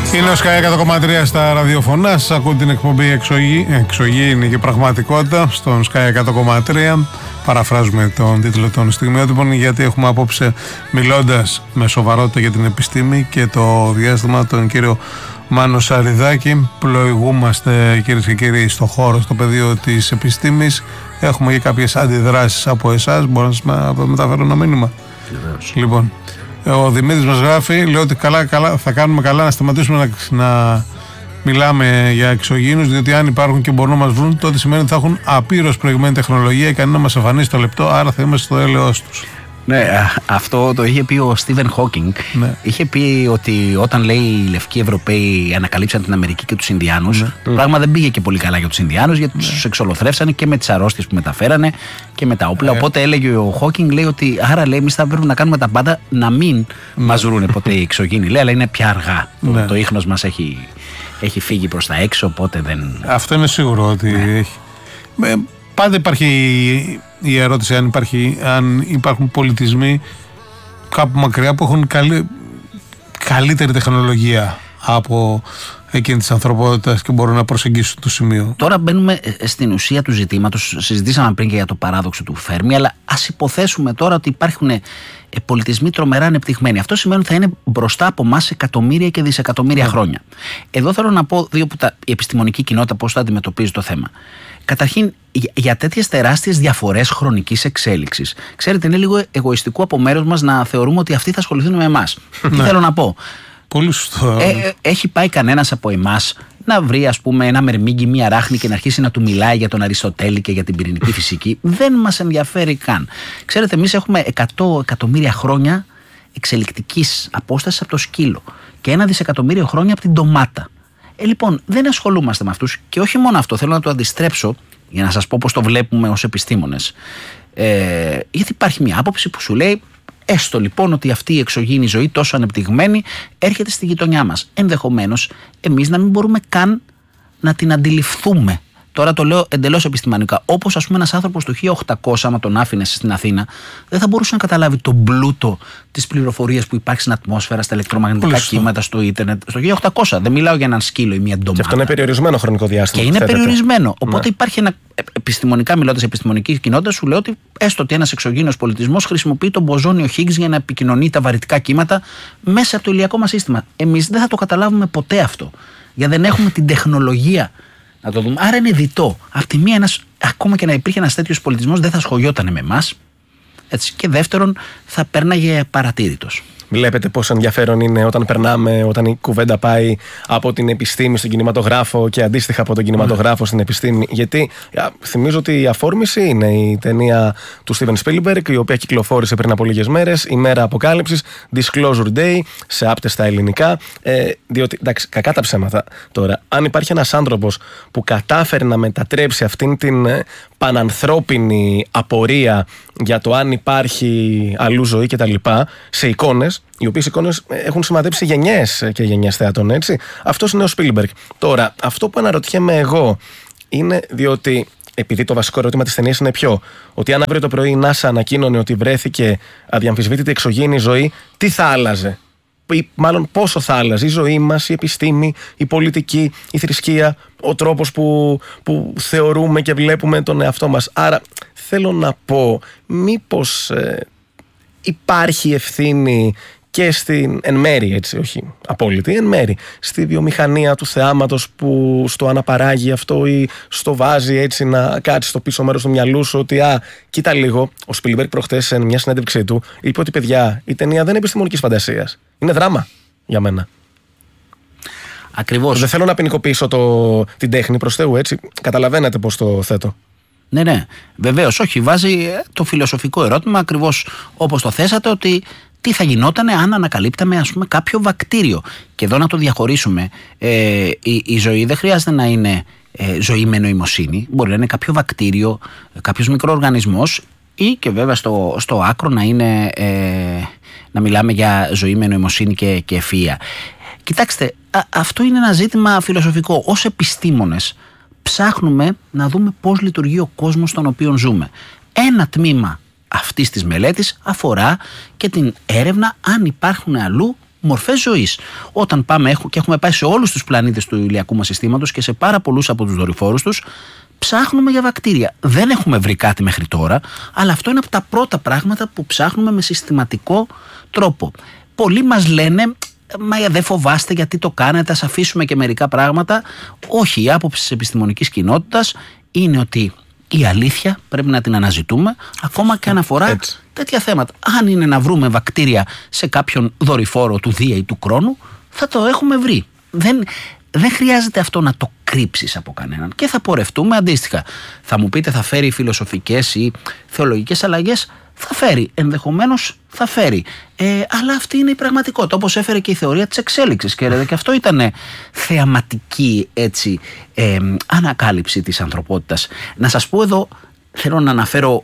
Είναι ο Sky 100,3 στα ραδιοφωνά. Σας ακούτε την εκπομπή Εξωγήινη και Πραγματικότητα στον Sky 100,3. Παραφράζουμε τον τίτλο των στιγμιότυπων, γιατί έχουμε απόψε, μιλώντας με σοβαρότητα για την επιστήμη και το διάστημα, τον κύριο Μάνο Σαριδάκη. Πλοηγούμαστε, κυρίες και κύριοι, στο χώρο, στο πεδίο της επιστήμης. Έχουμε και κάποιες αντιδράσεις από εσάς. Μπορώ να σας μεταφέρω ένα μήνυμα? Λοιπόν, ο Δημήτρης μας γράφει, λέει ότι καλά, θα κάνουμε καλά να σταματήσουμε να μιλάμε για εξωγήινους, διότι αν υπάρχουν και μπορούν να μας βρουν, τότε σημαίνει ότι θα έχουν απείρως προηγμένη τεχνολογία, ικανή να μας εμφανίσει το λεπτό, άρα θα είμαστε στο έλεος τους. Ναι, αυτό το είχε πει ο Στίβεν Χόκινγκ. Ναι. Είχε πει ότι όταν, λέει, οι λευκοί Ευρωπαίοι ανακαλύψαν την Αμερική και τους Ινδιάνους, το πράγμα δεν πήγε και πολύ καλά για τους Ινδιάνους, γιατί τους εξολοθρεύσανε και με τις αρρώστιες που μεταφέρανε και με τα όπλα. Οπότε έλεγε ο Χόκινγκ, λέει, ότι άρα, λέει, εμείς θα πρέπει να κάνουμε τα πάντα να μην μας βρούνε ποτέ οι εξωγήινοι. Λέει, αλλά είναι πια αργά. Το ίχνος μας έχει φύγει προς τα έξω, οπότε δεν. Αυτό είναι σίγουρο ότι έχει. Πάντα υπάρχει η ερώτηση αν υπάρχουν πολιτισμοί κάπου μακριά που έχουν καλύτερη τεχνολογία από εκείνη της ανθρωπότητας και μπορούν να προσεγγίσουν το σημείο. Τώρα μπαίνουμε στην ουσία του ζητήματος. Συζητήσαμε πριν και για το παράδοξο του Φέρμη, αλλά ας υποθέσουμε τώρα ότι υπάρχουν πολιτισμοί τρομερά ανεπτυγμένοι. Αυτό σημαίνει ότι θα είναι μπροστά από εμάς εκατομμύρια και δισεκατομμύρια χρόνια. Εδώ θέλω να πω δύο που η επιστημονική κοινότητα πώς θα αντιμετωπίζει το θέμα. Καταρχήν, για τέτοιες τεράστιες διαφορές χρονικής εξέλιξης, ξέρετε, είναι λίγο εγωιστικό από μέρος μας να θεωρούμε ότι αυτοί θα ασχοληθούν με εμάς. Τι θέλω να πω? Πολύ σωστό. Έχει πάει κανένας από εμάς να βρει, ας πούμε, ένα μερμήγκι, μία ράχνη και να αρχίσει να του μιλάει για τον Αριστοτέλη και για την πυρηνική φυσική? Δεν μας ενδιαφέρει καν. Ξέρετε, εμείς έχουμε 100 εκατομμύρια χρόνια εξελικτικής απόστασης από το σκύλο και 1 δισεκατομμύριο χρόνια από την ντομάτα. Λοιπόν, δεν ασχολούμαστε με αυτούς, και όχι μόνο αυτό, θέλω να το αντιστρέψω για να σας πω πώς το βλέπουμε ως επιστήμονες. Γιατί υπάρχει μια άποψη που σου λέει, έστω λοιπόν ότι αυτή η εξωγήινη ζωή τόσο ανεπτυγμένη έρχεται στη γειτονιά μας. Ενδεχομένως εμείς να μην μπορούμε καν να την αντιληφθούμε. Τώρα το λέω εντελώς επιστημονικά. Όπως, ας πούμε, ένας άνθρωπος το 1800, άμα τον άφηνες στην Αθήνα, δεν θα μπορούσε να καταλάβει τον πλούτο της πληροφορίας που υπάρχει στην ατμόσφαιρα, στα ηλεκτρομαγνητικά κύματα, στο ίντερνετ. Στο 1800. Δεν μιλάω για έναν σκύλο ή μια ντομάτα. Και αυτό είναι περιορισμένο χρονικό διάστημα. Και είναι περιορισμένο. Οπότε υπάρχει ένα. Επιστημονικά μιλώντας, επιστημονική κοινότητα σου λέει ότι έστω ότι ένας εξωγήινος πολιτισμός χρησιμοποιεί τον μποζόνιο Higgs για να επικοινωνεί τα βαρυτικά κύματα μέσα από το ηλιακό μας σύστημα. Εμείς δεν θα το καταλάβουμε ποτέ αυτό. Γιατί δεν έχουμε την τεχνολογία να το δούμε. Άρα είναι διτό. Απ' τη μία, ακόμα και να υπήρχε ένας τέτοιος πολιτισμός, δεν θα σχολιόταν με εμάς. Και δεύτερον, θα πέρναγε παρατήρητος. Βλέπετε πόσο ενδιαφέρον είναι όταν η κουβέντα πάει από την επιστήμη στον κινηματογράφο και αντίστοιχα από τον κινηματογράφο στην επιστήμη. Γιατί θυμίζω ότι η αφόρμηση είναι η ταινία του Steven Spielberg, η οποία κυκλοφόρησε πριν από λίγες μέρες, η μέρα αποκάλυψης, Disclosure Day, σε άπτες στα ελληνικά. Διότι, εντάξει, κακά τα ψέματα τώρα. Αν υπάρχει ένας άνθρωπος που κατάφερε να μετατρέψει αυτήν την πανανθρώπινη απορία για το αν υπάρχει αλλού ζωή κτλ. Σε εικόνες, οι οποίες εικόνες έχουν σημαδέψει γενιές και γενιές θεατών, έτσι. Αυτός είναι ο Spielberg. Τώρα, αυτό που αναρωτιέμαι εγώ είναι διότι, επειδή το βασικό ερώτημα της ταινίας είναι ποιο, ότι αν αύριο το πρωί η NASA ανακοίνωνε ότι βρέθηκε αδιαμφισβήτητη εξωγήινη ζωή, τι θα άλλαζε? Ή μάλλον πόσο θα άλλαζε η ζωή μας, η επιστήμη, η πολιτική, η θρησκεία, ο τρόπος που θεωρούμε και βλέπουμε τον εαυτό μας. Άρα θέλω να πω, μήπως υπάρχει ευθύνη και στην εν μέρη, έτσι, όχι απόλυτη, εν μέρη, στη βιομηχανία του θεάματος που στο αναπαράγει αυτό ή στο βάζει έτσι να κάτσει στο πίσω μέρος του μυαλού σου ότι κοίτα λίγο. Ο Spielberg προχτές σε μια συνέντευξή του είπε ότι, παιδιά, η ταινία δεν είναι επιστημονικής φαντασίας. Είναι δράμα για μένα. Ακριβώς. Δεν θέλω να ποινικοποιήσω την τέχνη, προς Θεού, έτσι. Καταλαβαίνετε πώς το θέτω. Ναι, βεβαίως. Όχι, βάζει το φιλοσοφικό ερώτημα ακριβώς όπως το θέσατε, ότι τι θα γινότανε αν ανακαλύπταμε, ας πούμε, κάποιο βακτήριο. Και εδώ να το διαχωρίσουμε. Η ζωή δεν χρειάζεται να είναι ζωή με νοημοσύνη. Μπορεί να είναι κάποιο βακτήριο, κάποιος μικροοργανισμός, ή και βέβαια στο άκρο να είναι να μιλάμε για ζωή με νοημοσύνη και ευφυΐα. Κοιτάξτε, αυτό είναι ένα ζήτημα φιλοσοφικό. Ως επιστήμονες ψάχνουμε να δούμε πώς λειτουργεί ο κόσμος στον οποίο ζούμε. Ένα τμήμα αυτής της μελέτης αφορά και την έρευνα αν υπάρχουν αλλού μορφές ζωής. Όταν πάμε και έχουμε πάει σε όλους τους πλανήτες του ηλιακού μας συστήματος και σε πάρα πολλούς από τους δορυφόρους τους, ψάχνουμε για βακτήρια. Δεν έχουμε βρει κάτι μέχρι τώρα, αλλά αυτό είναι από τα πρώτα πράγματα που ψάχνουμε με συστηματικό τρόπο. Πολλοί μας λένε, μα δεν φοβάστε γιατί το κάνετε, ας αφήσουμε και μερικά πράγματα. Όχι, η άποψη της επιστημονικής κοινότητας είναι ότι η αλήθεια πρέπει να την αναζητούμε, ακόμα και αν αφορά τέτοια θέματα. Αν είναι να βρούμε βακτήρια σε κάποιον δορυφόρο του Δία ή του Κρόνου, θα το έχουμε βρει. Δεν χρειάζεται αυτό να το κρύψεις από κανέναν και θα πορευτούμε αντίστοιχα. Θα μου πείτε, θα φέρει φιλοσοφικές ή θεολογικές αλλαγές? Θα φέρει, ενδεχομένως θα φέρει. Αλλά αυτή είναι η πραγματικότητα. Όπως έφερε και η θεωρία της εξέλιξης. Και αυτό ήταν θεαματική ανακάλυψη της ανθρωπότητας. Να σας πω εδώ, θέλω να αναφέρω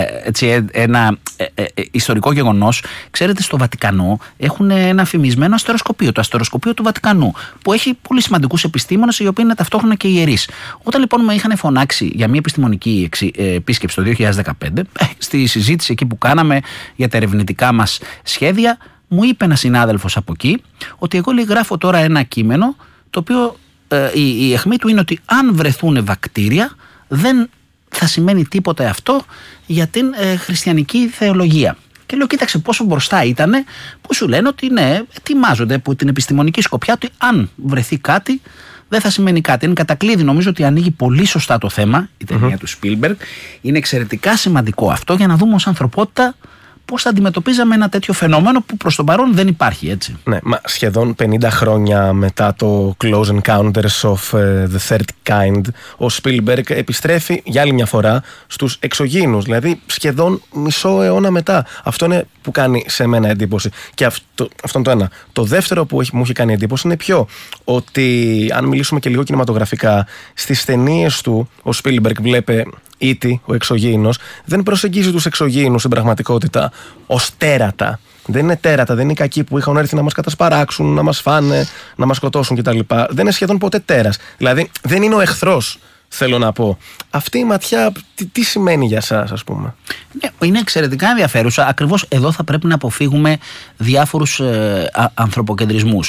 ένα ιστορικό γεγονός. Ξέρετε, στο Βατικανό έχουν ένα φημισμένο αστεροσκοπείο, το αστεροσκοπείο του Βατικανού, που έχει πολύ σημαντικούς επιστήμονες, οι οποίοι είναι ταυτόχρονα και ιερείς. Όταν λοιπόν με είχαν φωνάξει για μια επιστημονική επίσκεψη το 2015, στη συζήτηση εκεί που κάναμε για τα ερευνητικά μας σχέδια, μου είπε ένας συνάδελφος από εκεί ότι εγώ γράφω τώρα ένα κείμενο, το οποίο η αιχμή του είναι ότι αν βρεθούν βακτήρια, δεν θα σημαίνει τίποτα αυτό για την χριστιανική θεολογία. Και λέω, κοίταξε πόσο μπροστά ήτανε που σου λένε ότι ναι, ετοιμάζονται από την επιστημονική σκοπιά ότι αν βρεθεί κάτι δεν θα σημαίνει κάτι. Είναι κατακλείδη, νομίζω ότι ανοίγει πολύ σωστά το θέμα η ταινία του Spielberg. Είναι εξαιρετικά σημαντικό αυτό για να δούμε ως ανθρωπότητα πώς θα αντιμετωπίζαμε ένα τέτοιο φαινόμενο που προς τον παρόν δεν υπάρχει, έτσι. Ναι, μα σχεδόν 50 χρόνια μετά το Close Encounters of the Third Kind, ο Spielberg επιστρέφει για άλλη μια φορά στους εξωγήινους, δηλαδή σχεδόν μισό αιώνα μετά. Αυτό είναι που κάνει σε μένα εντύπωση. Και αυτό είναι το ένα. Το δεύτερο που μου έχει κάνει εντύπωση είναι ποιο? Ότι αν μιλήσουμε και λίγο κινηματογραφικά, στις ταινίες του ο Spielberg βλέπει ήτι, ο εξωγήινος, δεν προσεγγίζει τους εξωγήινους στην πραγματικότητα ως τέρατα. Δεν είναι τέρατα, δεν είναι οι κακοί που είχαν έρθει να μας κατασπαράξουν, να μας φάνε, να μας σκοτώσουν κτλ. Δεν είναι σχεδόν ποτέ τέρας. Δηλαδή δεν είναι ο εχθρός, θέλω να πω. Αυτή η ματιά τι σημαίνει για εσάς, ας πούμε? Είναι εξαιρετικά ενδιαφέρουσα. Ακριβώς εδώ θα πρέπει να αποφύγουμε διάφορους ανθρωποκεντρισμούς.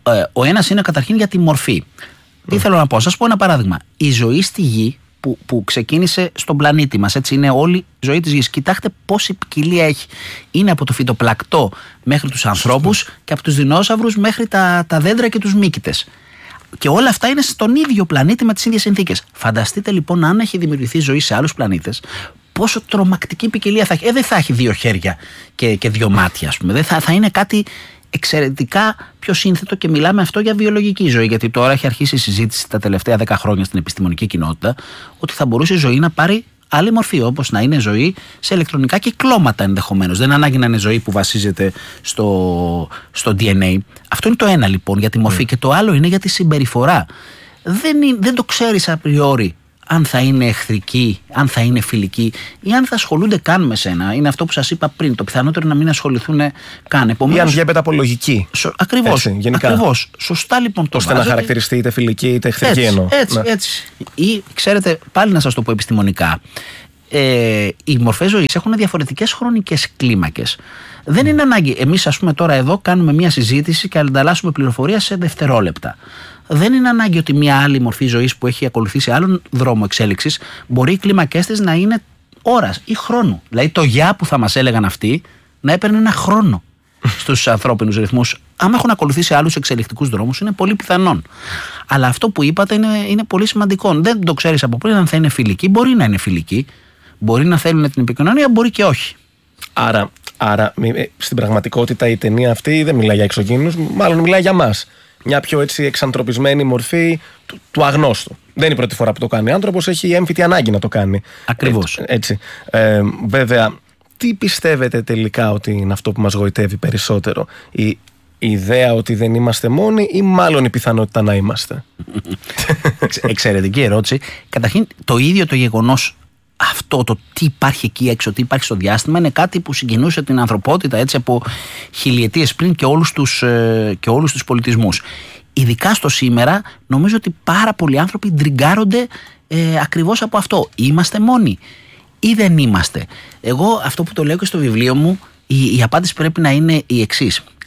Ο ένας είναι καταρχήν για τη μορφή. Τι θέλω να πω? Σας πω ένα παράδειγμα. Η ζωή στη Γη που ξεκίνησε στον πλανήτη μας, έτσι είναι όλη η ζωή της Γης. Κοιτάξτε πόση ποικιλία έχει. Είναι από το φυτοπλακτό μέχρι τους ανθρώπους και από τους δεινόσαυρους μέχρι τα δέντρα και τους μύκητες. Και όλα αυτά είναι στον ίδιο πλανήτη με τις ίδιες συνθήκες. Φανταστείτε λοιπόν, αν έχει δημιουργηθεί ζωή σε άλλους πλανήτες, πόσο τρομακτική ποικιλία θα έχει. Δεν θα έχει δύο χέρια και δύο μάτια, ας πούμε. Θα είναι κάτι εξαιρετικά πιο σύνθετο, και μιλάμε αυτό για βιολογική ζωή. Γιατί τώρα έχει αρχίσει η συζήτηση τα τελευταία 10 χρόνια στην επιστημονική κοινότητα ότι θα μπορούσε η ζωή να πάρει άλλη μορφή, όπως να είναι ζωή σε ηλεκτρονικά κυκλώματα ενδεχομένως. Δεν ανάγκη να είναι ζωή που βασίζεται στο DNA. Αυτό είναι το ένα λοιπόν για τη μορφή. Και το άλλο είναι για τη συμπεριφορά. Δεν το ξέρεις απριόρι αν θα είναι εχθρική, αν θα είναι φιλική ή αν θα ασχολούνται καν με σένα. Είναι αυτό που σας είπα πριν. Το πιθανότερο να μην ασχοληθούν καν. Επομένως, ή αν διέπεται από λογική. Ακριβώς. Ακριβώς. Σωστά λοιπόν το ώστε να χαρακτηριστεί είτε φιλική είτε εχθρική εννοώ. Έτσι. Ή ξέρετε, πάλι να σας το πω επιστημονικά. Οι μορφές ζωής έχουν διαφορετικές χρονικές κλίμακες. Δεν είναι ανάγκη. Εμείς, ας πούμε, τώρα εδώ κάνουμε μια συζήτηση και ανταλλάσσουμε πληροφορία σε δευτερόλεπτα. Δεν είναι ανάγκη ότι μια άλλη μορφή ζωής που έχει ακολουθήσει άλλον δρόμο εξέλιξης μπορεί οι κλίμακές της να είναι ώρας ή χρόνου. Δηλαδή το γεια που θα μας έλεγαν αυτοί να έπαιρνε ένα χρόνο στους ανθρώπινους ρυθμούς. Αν έχουν ακολουθήσει άλλους εξελικτικούς δρόμους, είναι πολύ πιθανόν. Αλλά αυτό που είπατε είναι πολύ σημαντικό. Δεν το ξέρεις από πριν αν θα είναι φιλική. Μπορεί να είναι φιλική. Μπορεί να θέλουν την επικοινωνία, μπορεί και όχι. Άρα στην πραγματικότητα η ταινία αυτή δεν μιλάει για εξωγήινους, μάλλον μιλάει για μας. Μια πιο έτσι εξαντροπισμένη μορφή του αγνώστου. Δεν είναι η πρώτη φορά που το κάνει. Ο άνθρωπος έχει έμφυτη ανάγκη να το κάνει. Ακριβώς. Έτσι. Βέβαια, τι πιστεύετε τελικά ότι είναι αυτό που μας γοητεύει περισσότερο? Η ιδέα ότι δεν είμαστε μόνοι ή μάλλον η πιθανότητα να είμαστε? Εξαιρετική ερώτηση. Καταρχήν, το ίδιο το γεγονός, αυτό το τι υπάρχει εκεί έξω, τι υπάρχει στο διάστημα, είναι κάτι που συγκινούσε την ανθρωπότητα έτσι από χιλιετίες πριν και όλους τους πολιτισμούς. Ειδικά στο σήμερα, νομίζω ότι πάρα πολλοί άνθρωποι ντριγκάρονται ακριβώς από αυτό. Είμαστε μόνοι ή δεν είμαστε? Εγώ αυτό που το λέω και στο βιβλίο μου, η απάντηση πρέπει να είναι η εξής.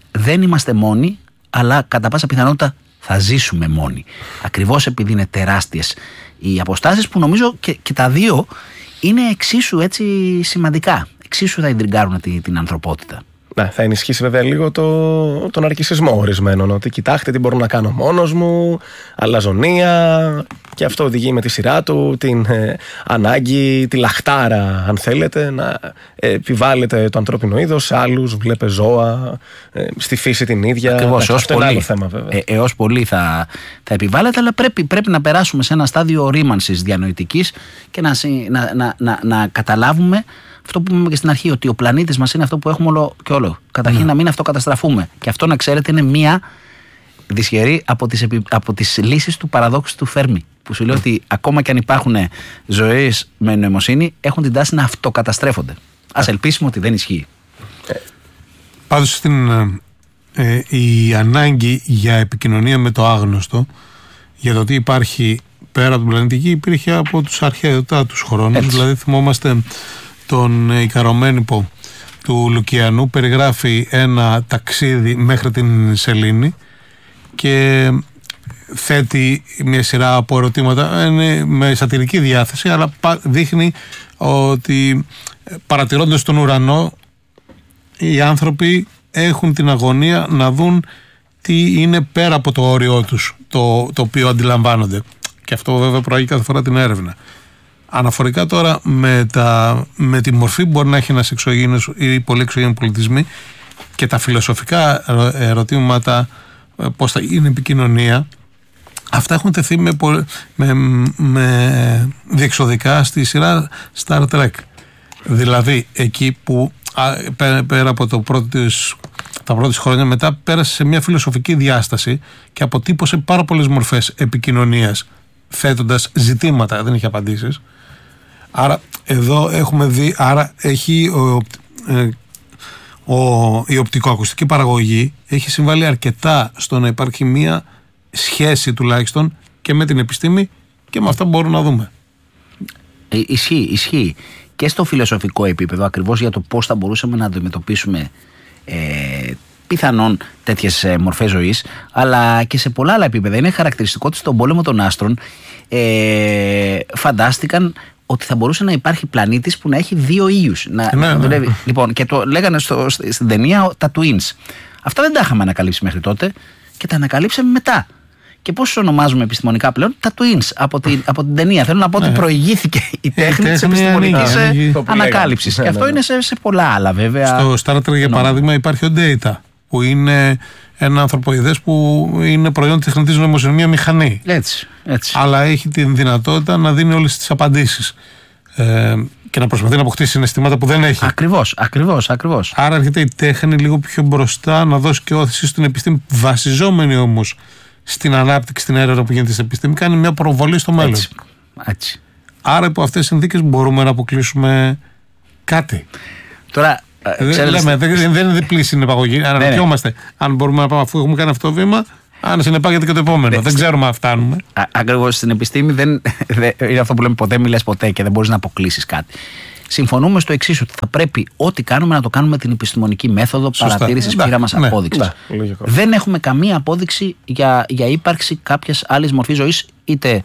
δεν είμαστε μόνοι, αλλά κατά πάσα πιθανότητα θα ζήσουμε μόνοι. Ακριβώς επειδή είναι τεράστιες οι αποστάσεις που νομίζω και τα δύο είναι εξίσου έτσι σημαντικά. Εξίσου θα ιντριγκάρουν την ανθρωπότητα. Ναι, θα ενισχύσει βέβαια λίγο τον αρκισισμό ορισμένων. Ότι κοιτάξτε τι μπορώ να κάνω μόνος μου, αλαζονία. Και αυτό οδηγεί με τη σειρά του την ανάγκη, τη λαχτάρα, αν θέλετε, να επιβάλλεται το ανθρώπινο είδος σε άλλους, βλέπε ζώα, στη φύση την ίδια. Ακριβώς, αυτό είναι άλλο θέμα βέβαια. Έως πολύ θα επιβάλλεται, αλλά πρέπει να περάσουμε σε ένα στάδιο ρήμανσης διανοητικής και να καταλάβουμε αυτό που είπαμε και στην αρχή, ότι ο πλανήτης μας είναι αυτό που έχουμε όλο και όλο. Καταρχήν να μην αυτοκαταστραφούμε. Και αυτό, να ξέρετε, είναι μία δυσχερή από τις λύσεις του παραδόξου του Φέρμι. Που σου λέει ότι ακόμα και αν υπάρχουν ζωές με νοημοσύνη, έχουν την τάση να αυτοκαταστρέφονται. Ας ελπίσουμε ότι δεν ισχύει. Πάντως η ανάγκη για επικοινωνία με το άγνωστο, για το τι υπάρχει πέρα από τον πλανήτη Γη, υπήρχε από τους αρχαίους χρόνους. Δηλαδή θυμόμαστε τον Ικαρομένυπο του Λουκιανού, περιγράφει ένα ταξίδι μέχρι την Σελήνη και θέτει μια σειρά από ερωτήματα, είναι με σατυρική διάθεση, αλλά δείχνει ότι παρατηρώντας τον ουρανό οι άνθρωποι έχουν την αγωνία να δουν τι είναι πέρα από το όριό τους, το οποίο αντιλαμβάνονται. Και αυτό βέβαια προάγει κάθε φορά την έρευνα. Αναφορικά τώρα με τη μορφή που μπορεί να έχει ένας εξωγήινος ή πολύ εξωγήινοι πολιτισμοί και τα φιλοσοφικά ερωτήματα, πώς θα γίνει επικοινωνία, αυτά έχουν τεθεί με διεξοδικά στη σειρά Star Trek. Δηλαδή εκεί που πέρα από τα πρώτη χρόνια μετά πέρασε σε μια φιλοσοφική διάσταση και αποτύπωσε πάρα πολλές μορφές επικοινωνίας, θέτοντας ζητήματα, δεν έχει απαντήσεις. Άρα εδώ έχουμε δει, άρα έχει η οπτικοακουστική παραγωγή έχει συμβάλει αρκετά στο να υπάρχει μια σχέση τουλάχιστον και με την επιστήμη και με αυτά που μπορούμε να δούμε. Ισχύει. Και στο φιλοσοφικό επίπεδο, ακριβώς για το πώς θα μπορούσαμε να αντιμετωπίσουμε πιθανόν τέτοιες μορφές ζωής, αλλά και σε πολλά άλλα επίπεδα. Είναι χαρακτηριστικό ότι στον πόλεμο των άστρων φαντάστηκαν ότι θα μπορούσε να υπάρχει πλανήτης που να έχει δύο ήλιους. Δουλεύει. Λοιπόν, και το λέγανε στην ταινία τα twins. Αυτά δεν τα είχαμε ανακαλύψει μέχρι τότε και τα ανακαλύψαμε μετά. Και πώς ονομάζουμε επιστημονικά πλέον? Τα twins από την ταινία. Θέλω να πω ότι προηγήθηκε η τέχνη της επιστημονικής ανακάλυψης. Και αυτό είναι σε πολλά άλλα βέβαια. Στο Star Trek για παράδειγμα υπάρχει ο Data, που είναι ένα ανθρωποειδές που είναι προϊόν της τεχνητής νοημοσύνης, μια μηχανή. Έτσι. Αλλά έχει την δυνατότητα να δίνει όλες τις απαντήσεις και να προσπαθεί να αποκτήσει συναισθήματα που δεν έχει. Ακριβώς. Άρα έρχεται η τέχνη λίγο πιο μπροστά να δώσει και όθηση στην επιστήμη, βασιζόμενη όμως στην ανάπτυξη, στην έρευνα που γίνεται στην επιστήμη, κάνει μια προβολή στο μέλλον. Έτσι. Άρα υπό αυτές τις συνθήκες μπορούμε να αποκλείσουμε κάτι. Τώρα, δεν είναι διπλή συνεπαγωγή. Αναρωτιόμαστε αν μπορούμε να πάμε, αφού έχουμε κάνει αυτό το βήμα, αν συνεπάγεται και το επόμενο. Δεν ξέρουμε αν φτάνουμε. Ακριβώς, στην επιστήμη είναι αυτό που λέμε, ποτέ μιλες ποτέ και δεν μπορείς να αποκλείσεις κάτι. Συμφωνούμε στο εξής, ότι θα πρέπει ό,τι κάνουμε να το κάνουμε με την επιστημονική μέθοδο παρατήρησης, πείραμας, απόδειξης. Δεν έχουμε καμία απόδειξη για ύπαρξη κάποιας άλλης μορφής ζωής, είτε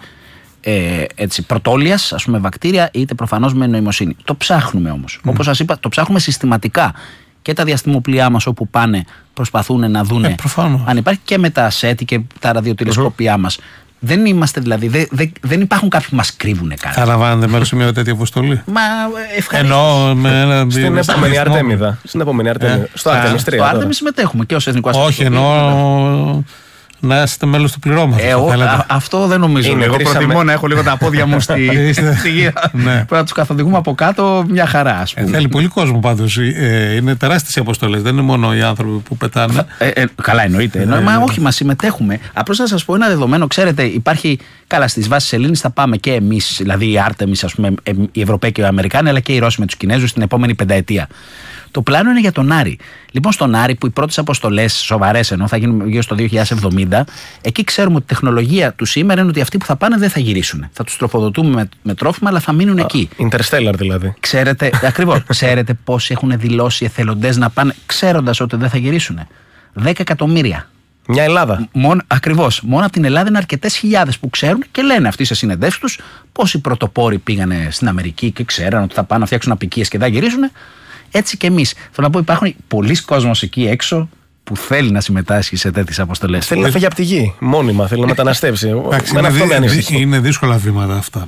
πρωτόλιας, ας πούμε βακτήρια, είτε προφανώς με νοημοσύνη. Το ψάχνουμε όμως. Όπως σας είπα, το ψάχνουμε συστηματικά. Και τα διαστημοπλοιά μας όπου πάνε προσπαθούν να δούνε αν υπάρχει, και με τα ΣΕΤ και τα ραδιοτηλεσκόπια μας. Δεν είμαστε δηλαδή, δεν υπάρχουν κάποιοι που μας κρύβουν κάτι. Θα λαμβάνετε μέρος σε μια τέτοια αποστολή? Μα ευχαριστώ. Στην επόμενη Αρτέμιδα. Στο Άρτεμις 3. Στο Άρτεμις συμμετέχουμε και ως εθνικό αστυνομικό. Όχι, εννοώ να είστε μέλος του πληρώματος. Αυτό δεν νομίζω. Εγώ προτιμώ να έχω λίγο τα πόδια μου στη γη. Πρέπει να τους καθοδηγούμε από κάτω, μια χαρά, ας πούμε. Θέλει πολύ κόσμο πάντως. Είναι τεράστιες οι αποστολές. Δεν είναι μόνο οι άνθρωποι που πετάνε. Καλά, εννοείται. Μα όχι, μα συμμετέχουμε. Απλώς να σας πω ένα δεδομένο. Ξέρετε, υπάρχει. Καλά, στις βάσεις Σελήνης θα πάμε και εμείς, δηλαδή η Άρτεμις, ας πούμε, οι Ευρωπαίοι και οι Αμερικάνοι, αλλά και οι Ρώσοι με τους Κινέζους την επόμενη πενταετία. Το πλάνο είναι για τον Άρη. Λοιπόν, στον Άρη, που οι πρώτες αποστολές σοβαρές ενώ θα γίνουν γύρω στο 2070, εκεί ξέρουμε ότι η τεχνολογία του σήμερα είναι ότι αυτοί που θα πάνε δεν θα γυρίσουν. Θα τους τροφοδοτούμε με τρόφιμα, αλλά θα μείνουν εκεί. Interstellar δηλαδή. Ξέρετε, ακριβώς. Ξέρετε πόσοι έχουν δηλώσει εθελοντές να πάνε, ξέροντας ότι δεν θα γυρίσουν? 10 εκατομμύρια. Μια Ελλάδα. Ακριβώς. Μόνο από την Ελλάδα είναι αρκετές χιλιάδες που ξέρουν και λένε αυτοί σε συνεντεύσεις τους πόσοι πρωτοπόροι πήγανε στην Αμερική και ξέραν ότι θα πάνε να φτιάξουν απικίες και θα γυρίσουν. Έτσι και εμείς. Θέλω να πω, υπάρχουν πολλοί κόσμος εκεί έξω που θέλει να συμμετάσχει σε τέτοιες αποστολές. Θέλει να φύγει από τη γη, μόνιμα, θέλει να μεταναστεύσει. Είναι δύσκολα βήματα αυτά.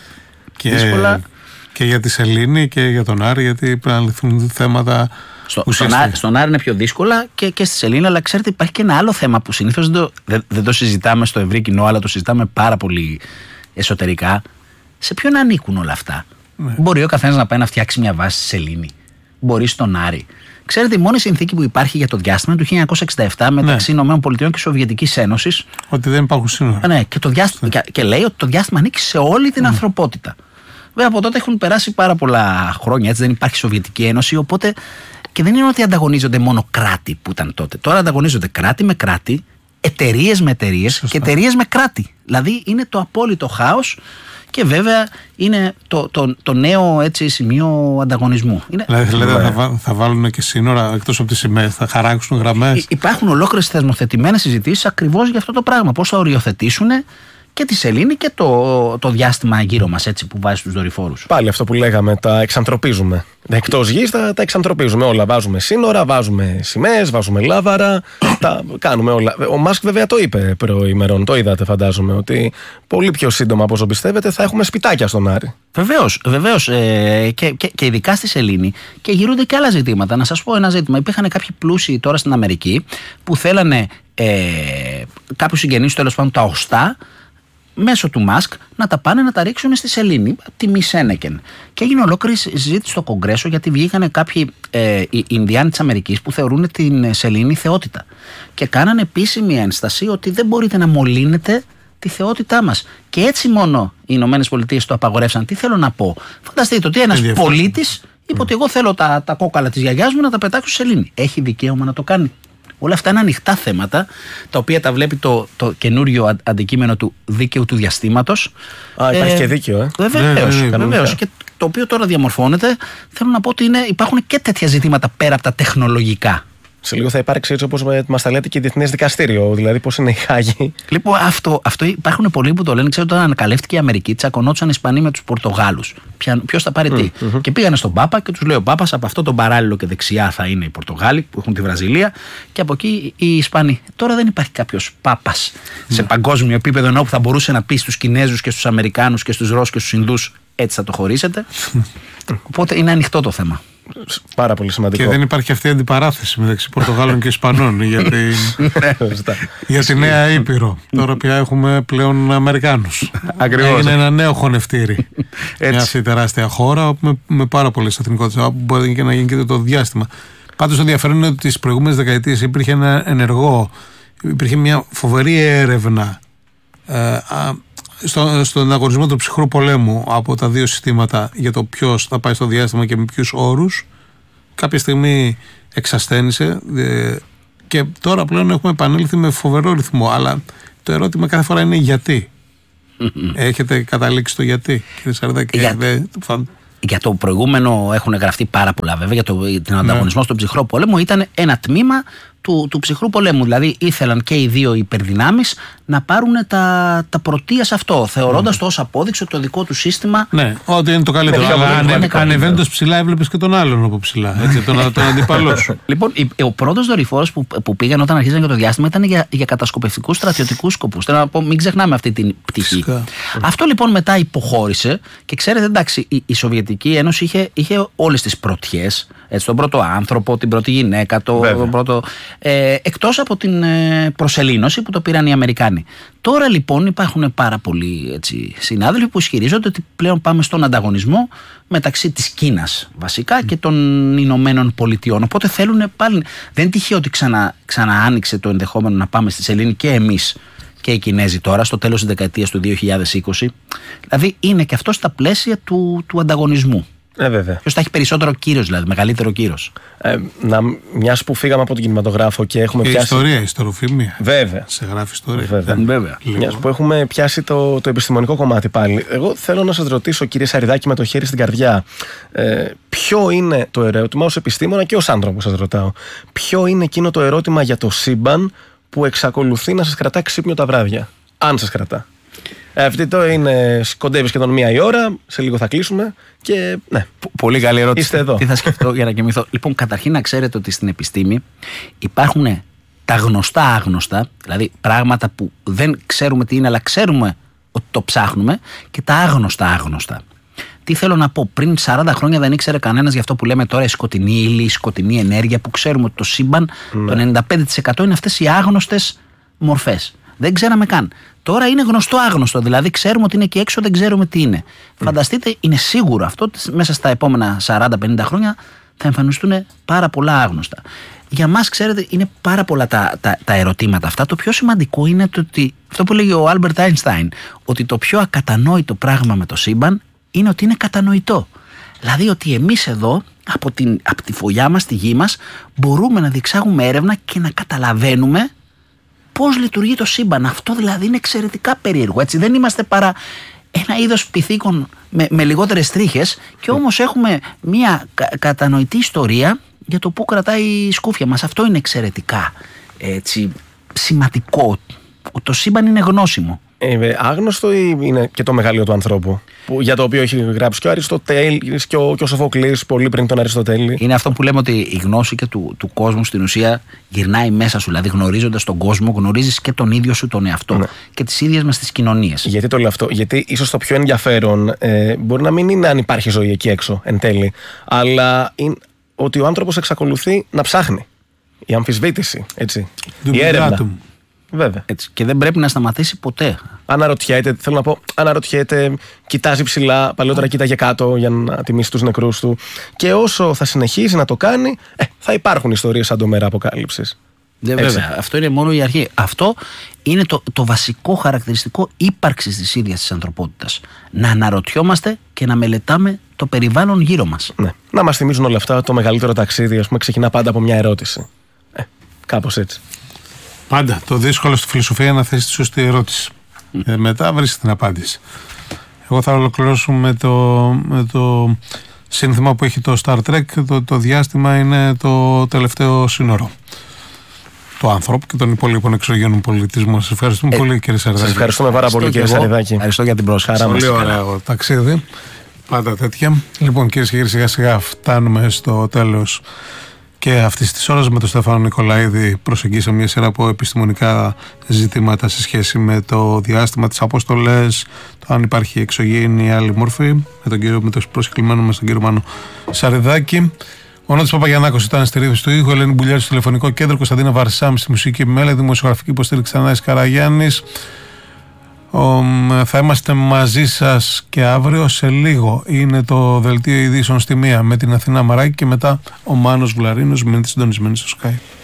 Δύσκολα. Και για τη Σελήνη και για τον Άρη, γιατί πρέπει να λυθούν θέματα. Στον Άρη είναι πιο δύσκολα και στη Σελήνη, αλλά ξέρετε, υπάρχει και ένα άλλο θέμα που συνήθως δεν το συζητάμε στο ευρύ κοινό, αλλά το συζητάμε πάρα πολύ εσωτερικά. Σε ποιον ανήκουν όλα αυτά? Ναι. Μπορεί ο καθένας να πάει να φτιάξει μια βάση στη Σελήνη. Μπορεί στον Άρη. Ξέρετε, η μόνη συνθήκη που υπάρχει για το διάστημα είναι του 1967 μεταξύ ΗΠΑ και Σοβιετικής Ένωσης. Ότι δεν υπάρχουν σύνορα. Ναι, και λέει ότι το διάστημα ανήκει σε όλη την ανθρωπότητα. Βέβαια, από τότε έχουν περάσει πάρα πολλά χρόνια, έτσι δεν υπάρχει Σοβιετική Ένωση, οπότε. Και δεν είναι ότι ανταγωνίζονται μόνο κράτη που ήταν τότε. Τώρα ανταγωνίζονται κράτη με κράτη, εταιρείες με εταιρείες και εταιρείες με κράτη. Δηλαδή είναι το απόλυτο χάος και βέβαια είναι το νέο έτσι, σημείο ανταγωνισμού. Δηλαδή θα βάλουν και σύνορα εκτός από τις σημαίες, θα χαράξουν γραμμές. Υπάρχουν ολόκληρες θεσμοθετημένες συζητήσεις ακριβώς για αυτό το πράγμα. Πώς θα οριοθετήσουν και τη σελήνη και το διάστημα γύρω μας, έτσι που βάζει στους δορυφόρους. Πάλι αυτό που λέγαμε, τα εξανθρωπίζουμε. Εκτός γης τα εξανθρωπίζουμε όλα. Βάζουμε σύνορα, βάζουμε σημαίες, βάζουμε λάβαρα. Τα κάνουμε όλα. Ο Μάσκ βέβαια το είπε προημερών, το είδατε φαντάζομαι, ότι πολύ πιο σύντομα από όσο πιστεύετε θα έχουμε σπιτάκια στον Άρη. Βεβαίως. Και ειδικά στη σελήνη. Και γυρούνται και άλλα ζητήματα. Να σας πω ένα ζήτημα. Υπήρχαν κάποιοι πλούσιοι τώρα στην Αμερική που θέλανε κάποιους συγγενείς, τέλος πάντων τα οστά, μέσω του Μάσκ να τα πάνε να τα ρίξουν στη σελήνη, τιμή Σένεκεν. Και έγινε ολόκληρη συζήτηση στο Κογκρέσο γιατί βγήκανε κάποιοι Ινδιάνοι της Αμερικής που θεωρούν την σελήνη θεότητα. Και κάνανε επίσημη ένσταση ότι δεν μπορείτε να μολύνετε τη θεότητά μας. Και έτσι μόνο οι Ηνωμένες Πολιτείες το απαγορεύσαν. Τι θέλω να πω? Φανταστείτε ότι ένας πολίτης είπε ότι εγώ θέλω τα κόκαλα της γιαγιάς μου να τα πετάξω στη σελήνη. Έχει δικαίωμα να το κάνει? Όλα αυτά είναι ανοιχτά θέματα, τα οποία τα βλέπει το καινούριο αντικείμενο του δίκαιου του διαστήματος. Υπάρχει και δίκαιο, Βεβαίως. Και το οποίο τώρα διαμορφώνεται. Θέλω να πω ότι υπάρχουν και τέτοια ζητήματα πέρα από τα τεχνολογικά. Σε λίγο θα υπάρξει έτσι όπως μας τα λέτε και Διεθνές Δικαστήριο, δηλαδή πώς είναι η Χάγη. Λοιπόν, αυτό υπάρχουν πολλοί που το λένε. Ξέρετε, όταν ανακαλύφθηκε η Αμερική, τσακωνόντουσαν οι Ισπανοί με τους Πορτογάλους. Ποιος θα πάρει τι. Και πήγανε στον Πάπα και τους λέει ο Πάπας, από αυτό τον παράλληλο και δεξιά θα είναι οι Πορτογάλοι που έχουν τη Βραζιλία και από εκεί οι Ισπανοί. Τώρα δεν υπάρχει κάποιος Πάπας σε παγκόσμιο επίπεδο ενώ που θα μπορούσε να πει στους Κινέζους και στους Αμερικάνους και στους Ρώσους και στους Ινδούς έτσι θα το χωρίσετε. Οπότε είναι ανοιχτό το θέμα. Πάρα πολύ σημαντικό. Και δεν υπάρχει αυτή η αντιπαράθεση μεταξύ Πορτογάλων και Ισπανών για τη Νέα Ήπειρο. Τώρα πια έχουμε πλέον Αμερικάνους. Ακριβώς. Είναι ένα νέο χωνευτήρι. Μια αυτή τεράστια χώρα με πάρα πολλές εθνικότητες που μπορεί και να γίνει και το διάστημα. Πάντως το ενδιαφέρον είναι ότι τις προηγούμενες δεκαετίες υπήρχε υπήρχε μια φοβερή έρευνα στον ανταγωνισμό του ψυχρού πολέμου από τα δύο συστήματα για το ποιος θα πάει στο διάστημα και με ποιους όρους. Κάποια στιγμή εξασθένησε και τώρα πλέον έχουμε επανέλθει με φοβερό ρυθμό. Αλλά το ερώτημα κάθε φορά είναι γιατί. Έχετε καταλήξει το γιατί, κύριε Σαρδάκη? Για το προηγούμενο έχουν γραφτεί πάρα πολλά βέβαια. Για τον ανταγωνισμό στον ψυχρό πόλεμο ήταν ένα τμήμα του ψυχρού πολέμου. Δηλαδή ήθελαν και οι δύο υπερδυνάμεις να πάρουν τα πρωτεία σε αυτό, θεωρώντας το ως απόδειξη ότι το δικό του σύστημα. Ναι, ότι είναι το καλύτερο. Αλλά ανεβαίνοντας ψηλά, έβλεπες και τον άλλον από ψηλά. Έτσι, τον αντίπαλό σου. Λοιπόν, ο πρώτος δορυφόρος που πήγαν όταν αρχίζαν για το διάστημα ήταν για κατασκοπευτικούς στρατιωτικούς σκοπούς. Θέλω να πω, μην ξεχνάμε αυτή την πτυχή. Αυτό λοιπόν μετά υποχώρησε και ξέρετε, εντάξει, η Σοβιετική Ένωση είχε όλες τις πρωτιές. Έτσι, τον πρώτο άνθρωπο, την πρώτη γυναίκα, τον πρώτο. Εκτός από την προσελήνωση που το πήραν οι Αμερικάνοι. Τώρα λοιπόν υπάρχουν πάρα πολλοί συνάδελφοι που ισχυρίζονται ότι πλέον πάμε στον ανταγωνισμό μεταξύ της Κίνας βασικά και των Ηνωμένων Πολιτειών. Οπότε θέλουν πάλι. Δεν είναι τυχαίο ότι ξανά άνοιξε το ενδεχόμενο να πάμε στη σελήνη και εμείς και οι Κινέζοι τώρα, στο τέλος της δεκαετίας του 2020. Δηλαδή είναι και αυτό στα πλαίσια του ανταγωνισμού. Βέβαια. Ποιος θα έχει περισσότερο κύρος, δηλαδή, μεγαλύτερο κύρος. Μιας που φύγαμε από τον κινηματογράφο και έχουμε και πιάσει. Ιστορία, ιστοροφήμια. Βέβαια. Σε γράφει ιστορία. Βέβαια. Μιας που έχουμε πιάσει το επιστημονικό κομμάτι πάλι. Εγώ θέλω να σας ρωτήσω, κύριε Σαριδάκη, με το χέρι στην καρδιά, ποιο είναι το ερώτημα ως επιστήμονα και ως άνθρωπο, σας ρωτάω. Ποιο είναι εκείνο το ερώτημα για το σύμπαν που εξακολουθεί να σας κρατά ξύπνιο τα βράδια, αν σας κρατά? Αυτή το είναι, κοντεύει σχεδόν 1 η ώρα, σε λίγο θα κλείσουμε και ναι. Πολύ καλή ερώτηση. Είστε εδώ. Τι θα σκεφτώ για να κοιμηθώ. Λοιπόν, καταρχήν να ξέρετε ότι στην επιστήμη υπάρχουν τα γνωστά άγνωστα, δηλαδή πράγματα που δεν ξέρουμε τι είναι, αλλά ξέρουμε ότι το ψάχνουμε, και τα άγνωστα άγνωστα. Τι θέλω να πω, πριν 40 χρόνια δεν ήξερε κανένας για αυτό που λέμε τώρα η σκοτεινή ύλη, η σκοτεινή ενέργεια, που ξέρουμε ότι το σύμπαν, το 95% είναι αυτές οι άγνωστες μορφές. Δεν ξέραμε καν. Τώρα είναι γνωστό άγνωστο, δηλαδή ξέρουμε ότι είναι εκεί έξω, δεν ξέρουμε τι είναι. Φανταστείτε, είναι σίγουρο αυτό ότι μέσα στα επόμενα 40-50 χρόνια θα εμφανιστούν πάρα πολλά άγνωστα. Για μας, ξέρετε, είναι πάρα πολλά τα ερωτήματα αυτά. Το πιο σημαντικό είναι το ότι, αυτό που λέγει ο Άλμπερτ Άινστάιν, ότι το πιο ακατανόητο πράγμα με το σύμπαν είναι ότι είναι κατανοητό. Δηλαδή ότι εμείς εδώ, από τη φωλιά μας, τη γη μας, μπορούμε να διεξάγουμε έρευνα και να καταλαβαίνουμε πώς λειτουργεί το σύμπαν. Αυτό δηλαδή είναι εξαιρετικά περίεργο. Έτσι. Δεν είμαστε παρά ένα είδος πυθίκων με λιγότερες τρίχες, και όμως έχουμε μια κατανοητή ιστορία για το πού κρατάει η σκούφια μας. Αυτό είναι εξαιρετικά σημαντικό. Το σύμπαν είναι γνώσιμο. Άγνωστο ή είναι και το μεγαλείο του ανθρώπου, για το οποίο έχει γράψει και ο Αριστοτέλης και ο Σοφοκλής πολύ πριν τον Αριστοτέλη? Είναι αυτό που λέμε ότι η γνώση και του κόσμου στην ουσία γυρνάει μέσα σου. Δηλαδή, γνωρίζοντας τον κόσμο, γνωρίζεις και τον ίδιο σου τον εαυτό, και τις ίδιες μας τις κοινωνίες. Γιατί το λέω αυτό? Γιατί ίσως το πιο ενδιαφέρον μπορεί να μην είναι αν υπάρχει ζωή εκεί έξω εν τέλει, αλλά είναι ότι ο άνθρωπος εξακολουθεί να ψάχνει. Η αμφισβήτηση, έτσι. Η έρευνα. Βέβαια. Έτσι. Και δεν πρέπει να σταματήσει ποτέ. Αναρωτιέται, κοιτάζει ψηλά, παλαιότερα κοίταγε κάτω για να τιμήσει τους νεκρούς του. Και όσο θα συνεχίσει να το κάνει, θα υπάρχουν ιστορίες σαν το Μέρα Αποκάλυψης. Βέβαια, αυτό είναι μόνο η αρχή. Αυτό είναι το βασικό χαρακτηριστικό ύπαρξης της ίδιας της ανθρωπότητας. Να αναρωτιόμαστε και να μελετάμε το περιβάλλον γύρω μας. Ναι. Να μας θυμίζουν όλα αυτά, το μεγαλύτερο ταξίδι, ας πούμε, ξεκινά πάντα από μια ερώτηση. Κάπως έτσι. Πάντα. Το δύσκολο στη φιλοσοφία είναι να θέσει τη σωστή ερώτηση. Μετά βρίσκει την απάντηση. Εγώ θα ολοκληρώσω με το σύνθημα που έχει το Star Trek. Το διάστημα είναι το τελευταίο σύνορο του άνθρωπου και των υπόλοιπων εξωγενών πολιτισμών. Σας ευχαριστούμε πολύ, κύριε Σαριδάκη. Σας ευχαριστούμε πάρα πολύ, κύριε Σαριδάκη. Ευχαριστώ για την πρόσκληση. Πολύ ωραίο ταξίδι. Πάντα τέτοια. Λοιπόν, κυρίες και κύριοι, σιγά σιγά φτάνουμε στο τέλος και αυτής της ώρας. Με τον Στέφανο Νικολαίδη προσεγγίσαμε μια σειρά από επιστημονικά ζητήματα σε σχέση με το διάστημα, τις αποστολές, το αν υπάρχει εξωγήινη ή άλλη μορφή, με τον προσκεκλημένο μας τον κύριο Μάνο Σαριδάκη. Ο Νότης Παπαγιαννάκος ήταν στη ρύθμιση του ήχου, Ελένη Μπουλιάρη στο τηλεφωνικό κέντρο, Κωνσταντίνα Βαρσάμ στη μουσική επιμέλεια, δημοσιογραφική υποστήριξη Θανάσης Καραγιάννης. Θα είμαστε μαζί σας και αύριο. Σε λίγο είναι το δελτίο ειδήσεων στη 1 με την Αθηνά Μαράκη και μετά ο Μάνος Βλαρίνος. Μείνετε συντονισμένοι στο Sky.